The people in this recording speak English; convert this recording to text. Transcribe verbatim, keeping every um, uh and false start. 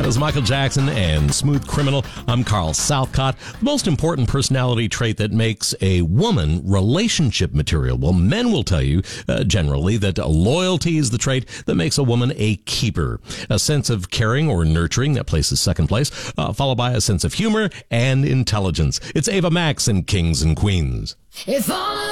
That was Michael Jackson and Smooth Criminal. I'm Carl Southcott. The most important personality trait that makes a woman relationship material. Well, men will tell you uh, generally that loyalty is the trait that makes a woman a keeper. A sense of caring or nurturing, that places second place, uh, followed by a sense of humor and intelligence. It's Ava Max and Kings and Queens. If all